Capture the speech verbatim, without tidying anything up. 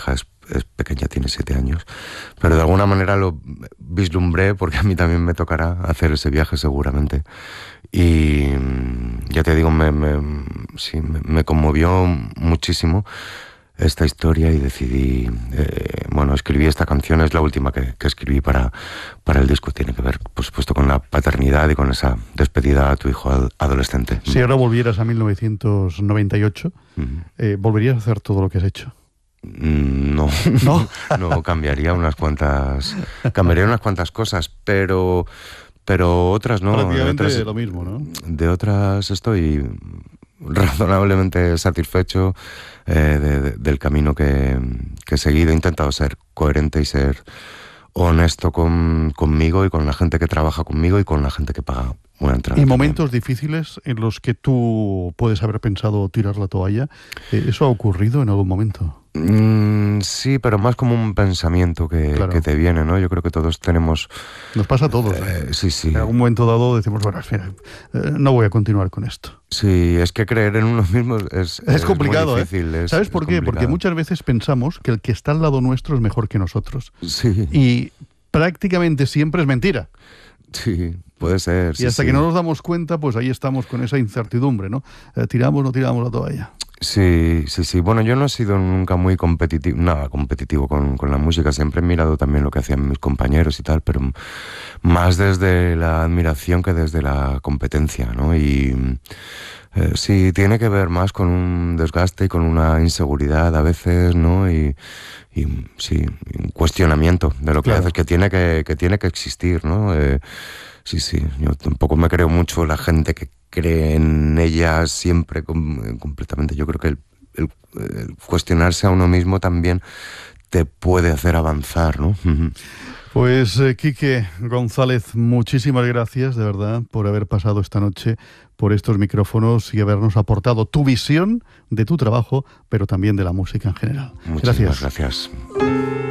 hija es, es pequeña, tiene siete años, pero de alguna manera lo vislumbré porque a mí también me tocará hacer ese viaje seguramente. Y ya te digo, me, me, sí, me, me conmovió muchísimo esta historia y decidí, eh, bueno, escribí esta canción, es la última que, que escribí para, para el disco, tiene que ver, por supuesto, con la paternidad y con esa despedida a tu hijo ad- adolescente. Si ahora volvieras a mil novecientos noventa y ocho, uh-huh. eh, ¿volverías a hacer todo lo que has hecho? No, no, no, cambiaría unas cuantas, cambiaría unas cuantas cosas, pero, pero otras no. Prácticamente de otras, lo mismo, ¿no? De otras estoy razonablemente satisfecho eh, de, de, del camino que, que he seguido. He intentado ser coherente y ser honesto con, conmigo y con la gente que trabaja conmigo y con la gente que paga una entrada. ¿Y momentos también difíciles en los que tú puedes haber pensado tirar la toalla? ¿Eso ha ocurrido en algún momento? Mm, sí, pero más como un pensamiento que, claro. que te viene, ¿no? Yo creo que todos tenemos... Nos pasa a todos. Eh, ¿eh? Sí, sí. En algún momento dado decimos, bueno, mira, eh, no voy a continuar con esto. Sí, es que creer en uno mismo es, es, es complicado, muy difícil. ¿eh? Es, ¿Sabes por es qué? complicado. Porque muchas veces pensamos que el que está al lado nuestro es mejor que nosotros. Sí. Y prácticamente siempre es mentira. Sí, puede ser. Y sí, hasta sí. que no nos damos cuenta, pues ahí estamos con esa incertidumbre, ¿no? Eh, ¿Tiramos o no tiramos la toalla? Sí, sí, sí. Bueno, yo no he sido nunca muy competitivo, nada competitivo con, con la música. Siempre he mirado también lo que hacían mis compañeros y tal, pero más desde la admiración que desde la competencia, ¿no? Y eh, sí, tiene que ver más con un desgaste y con una inseguridad a veces, ¿no? Y, y sí, un cuestionamiento de lo que claro. haces, que tiene que, que tiene que existir, ¿no? Eh, sí, sí. Yo tampoco me creo mucho la gente que cree en ella siempre com- completamente. Yo creo que el, el, el cuestionarse a uno mismo también te puede hacer avanzar, ¿no? Pues eh, Quique González, muchísimas gracias de verdad por haber pasado esta noche por estos micrófonos y habernos aportado tu visión de tu trabajo, pero también de la música en general. Muchísimas Gracias. gracias.